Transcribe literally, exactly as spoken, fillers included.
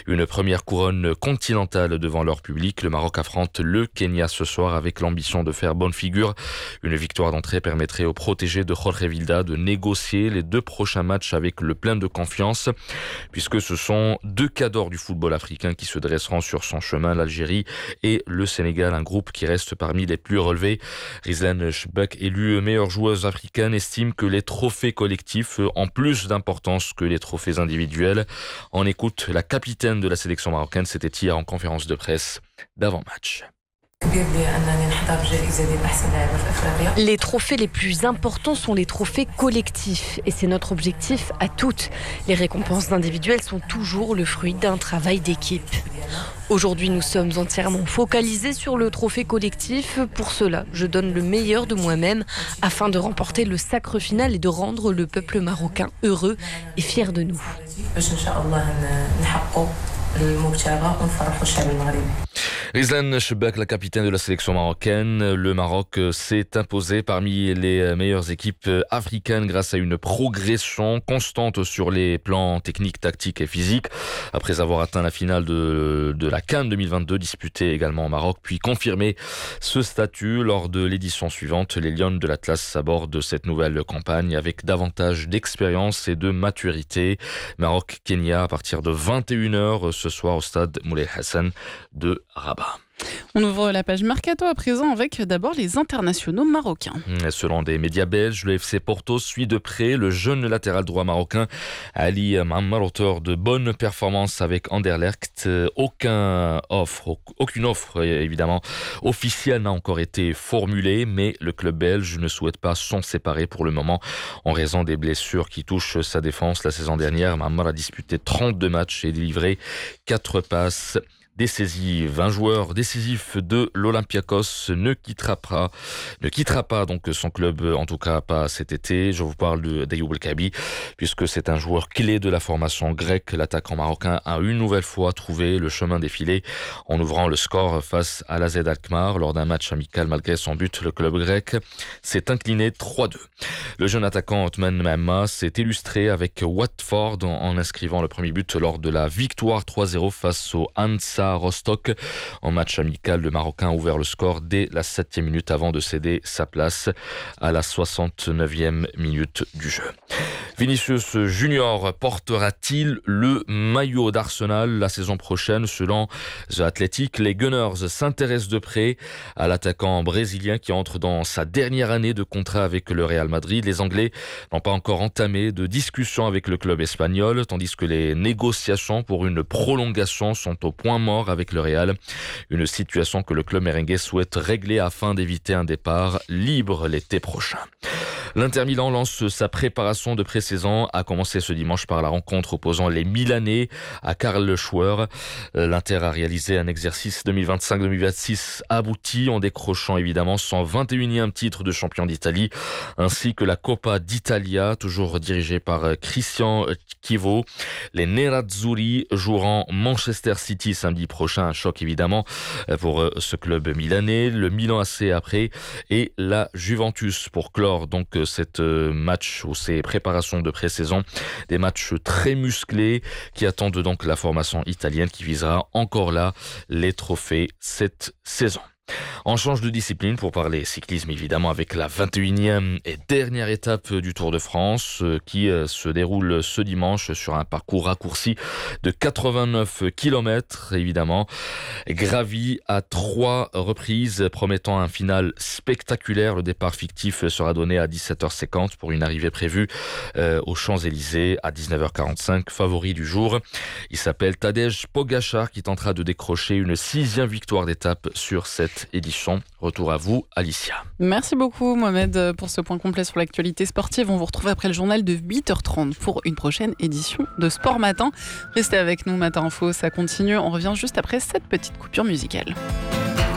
Une première couronne continentale devant leur public. Le Maroc affronte le Kenya ce soir avec l'ambition de faire bonne figure. Une victoire d'entrée permettrait aux protégés de Jorge Vilda de négocier les deux prochains matchs avec le plein de confiance, puisque ce sont deux cadors du football africain qui se dresseront sur son chemin, l'Algérie et le Sénégal, un groupe qui reste parmi les plus relevés. Rizlan Chebak, élue meilleure joueuse africaine, estime que les trophées collectifs ont plus d'importance que les trophées individuels. On écoute la capitaine de la sélection marocaine, c'était hier en conférence de presse d'avant-match. Les trophées les plus importants sont les trophées collectifs et c'est notre objectif à toutes. Les récompenses individuelles sont toujours le fruit d'un travail d'équipe. Aujourd'hui, nous sommes entièrement focalisés sur le trophée collectif. Pour cela, je donne le meilleur de moi-même afin de remporter le sacre final et de rendre le peuple marocain heureux et fier de nous. Rizlan Chebak, la capitaine de la sélection marocaine. Le Maroc s'est imposé parmi les meilleures équipes africaines grâce à une progression constante sur les plans techniques, tactiques et physiques. Après avoir atteint la finale de, de la CAN deux mille vingt-deux, disputée également au Maroc, puis confirmé ce statut lors de l'édition suivante, les Lions de l'Atlas abordent cette nouvelle campagne avec davantage d'expérience et de maturité. Maroc-Kenya à partir de vingt et une heures ce soir au stade Moulay Hassan de Rabat. On ouvre la page Mercato à présent avec d'abord les internationaux marocains. Selon des médias belges, le F C Porto suit de près le jeune latéral droit marocain Ali Mammar, auteur de bonnes performances avec Anderlecht. Aucun offre, aucune offre évidemment officielle n'a encore été formulée, mais le club belge ne souhaite pas s'en séparer pour le moment en raison des blessures qui touchent sa défense. La saison dernière, Mammar a disputé trente-deux matchs et délivré quatre passes décisive. Un joueur décisif de l'Olympiakos ne quittera pas, ne quittera pas donc son club, en tout cas pas cet été. Je vous parle de d'Ayoub El Kabi, puisque c'est un joueur clé de la formation grecque. L'attaquant marocain a une nouvelle fois trouvé le chemin des filets en ouvrant le score face à l'A Z Alkmaar. Lors d'un match amical, malgré son but, le club grec s'est incliné trois deux. Le jeune attaquant Othman Mahma s'est illustré avec Watford en inscrivant le premier but lors de la victoire trois zéro face au Hansa Rostock. En match amical, le Marocain a ouvert le score dès la septième minute avant de céder sa place à la soixante-neuvième minute du jeu. Vinicius Junior portera-t-il le maillot d'Arsenal la saison prochaine? Selon The Athletic, les Gunners s'intéressent de près à l'attaquant brésilien qui entre dans sa dernière année de contrat avec le Real Madrid. Les Anglais n'ont pas encore entamé de discussion avec le club espagnol, tandis que les négociations pour une prolongation sont au point mort avec le Real. Une situation que le club merengue souhaite régler afin d'éviter un départ libre l'été prochain. L'Inter Milan lance sa préparation de pré-saison, a commencé ce dimanche par la rencontre opposant les Milanais à Karlsruhe. L'Inter a réalisé un exercice deux mille vingt-cinq deux mille vingt-six abouti en décrochant évidemment son vingt et unième titre de champion d'Italie, ainsi que la Coppa d'Italia, toujours dirigée par Christian Chivo. Les Nerazzurri joueront Manchester City samedi prochain, un choc évidemment pour ce club milanais. Le Milan A C après et la Juventus pour clore donc cette match ou ces préparations de pré-saison, des matchs très musclés qui attendent donc la formation italienne qui visera encore là les trophées cette saison. On change de discipline pour parler cyclisme évidemment avec la vingt et unième et dernière étape du Tour de France qui se déroule ce dimanche sur un parcours raccourci de quatre-vingt-neuf kilomètres évidemment, gravi à trois reprises promettant un final spectaculaire. Le départ fictif sera donné à dix-sept heures cinquante pour une arrivée prévue euh, aux Champs-Élysées à dix-neuf heures quarante-cinq. Favori du jour, il s'appelle Tadej Pogačar qui tentera de décrocher une sixième victoire d'étape sur cette édition. Retour à vous, Alicia. Merci beaucoup, Mohamed, pour ce point complet sur l'actualité sportive. On vous retrouve après le journal de huit heures trente pour une prochaine édition de Sport Matin. Restez avec nous, Matin Info, ça continue. On revient juste après cette petite coupure musicale.